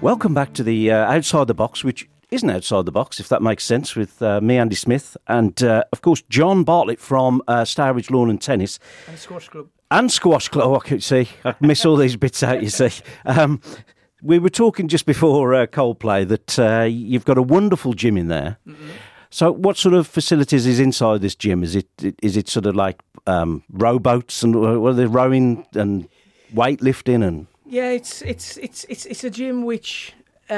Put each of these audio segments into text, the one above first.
Welcome back to the Outside the Box, which isn't outside the box, if that makes sense, with me, Andy Smith, and, of course, John Bartlett from Stourbridge Lawn and Tennis. And Squash Club. And Squash Club, I could see. I miss all these bits out, you see. We were talking just before Coldplay that you've got a wonderful gym in there. Mm-hmm. So what sort of facilities is inside this gym? Is it sort of like rowboats and what are they, rowing and weightlifting and... Yeah, it's a gym which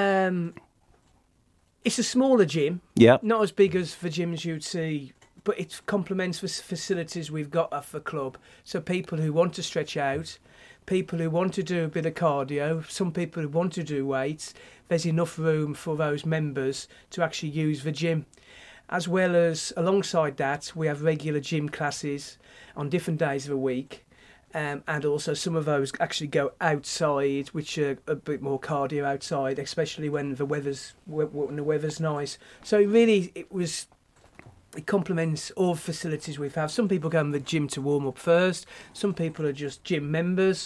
it's a smaller gym. Yeah, not as big as the gyms you'd see, but it complements the facilities we've got at the club. So people who want to stretch out, people who want to do a bit of cardio, some people who want to do weights, there's enough room for those members to actually use the gym. As well as alongside that, we have regular gym classes on different days of the week. And also some of those actually go outside, which are a bit more cardio outside, especially when the weather's nice. So it complements all facilities we have. Some people go to the gym to warm up first. Some people are just gym members.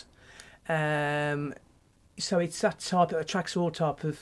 So it's that type that attracts all type of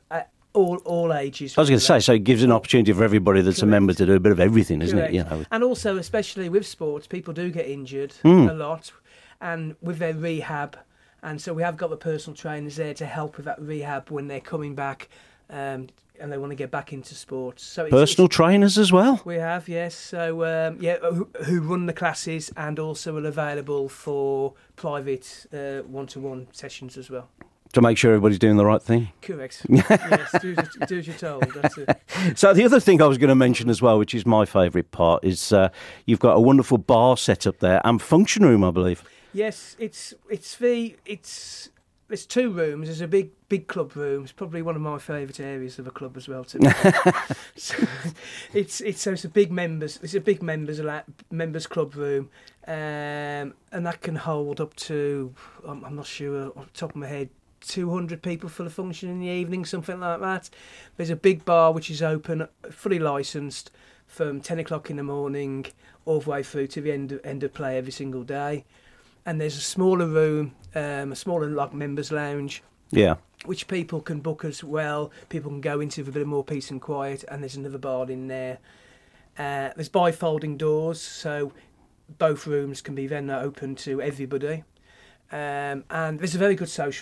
all ages. I was going to say, so it gives an opportunity for everybody that's Correct. A member to do a bit of everything, isn't Correct. It? You know. And also, especially with sports, people do get injured a lot. And with their rehab, and so we have got the personal trainers there to help with that rehab when they're coming back, and they want to get back into sports. So personal trainers as well. We have, yes. So who run the classes and also are available for private one-to-one sessions as well. To make sure everybody's doing the right thing. Correct. Yes, do as you're told. That's it. So the other thing I was going to mention as well, which is my favourite part, is you've got a wonderful bar set up there and function room, I believe. Yes, there's two rooms. There's a big club room. It's probably one of my favourite areas of a club as well. So it's a big members. It's a big members club room, and that can hold up to I'm not sure off the top of my head. 200 people for the function in the evening, something like that. There's a big bar which is open, fully licensed, from 10 o'clock in the morning all the way through to the end of play every single day. And there's a smaller room, a smaller like members lounge, which people can book as well. People can go into with a bit more peace and quiet, and there's another bar in there. There's bifolding doors, so both rooms can be then open to everybody. And there's a very good social